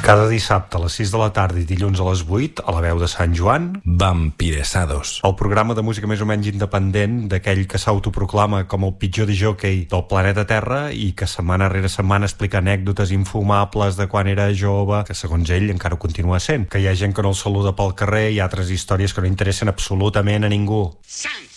Cada dissabte a les 6 de la tarda i dilluns a les 8, a la veu de Sant Joan, Vampiresados. el programa de música més o menys independent d'aquell que s'autoproclama com el pitjor discjòquei del planeta Terra i que setmana rere setmana explica anècdotes infumables de quan era jove, que segons ell encara ho continua sent, que hi ha gent que no el saluda pel carrer i altres històries que no interessen absolutament a ningú. Sans!